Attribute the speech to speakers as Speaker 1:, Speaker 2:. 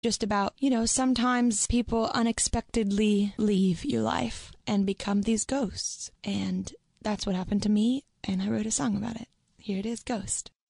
Speaker 1: just about, sometimes people unexpectedly leave your life and become these ghosts. And that's what happened to me, and I wrote a song about it. Here it is, Ghost.